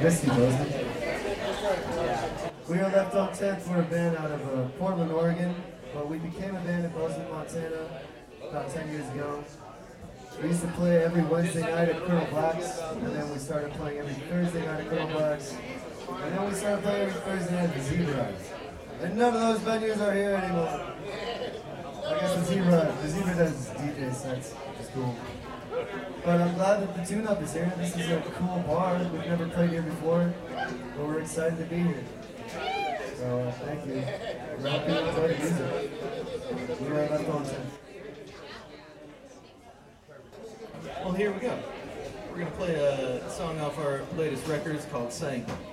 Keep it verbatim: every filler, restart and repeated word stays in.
miss you, Bozeman. We are Left on tenth. We're a band out of uh, Portland, Oregon, but we became a band in Bozeman, Montana about ten years ago. We used to play every Wednesday night at Colonel Black's, and then we started playing every Thursday night at Colonel Black's, and then we started playing every Thursday night at the Zebra. And none of those venues are here anymore. I guess the Zebra, the Zebra does D J sets, which is cool. But I'm glad that the tune-up is here. This is a cool bar. We've never played here before, but we're excited to be here. So uh, thank you. We hope you enjoy the music. We are Left on tenth. Well, here we go. We're going to play a song off our latest records called Sang.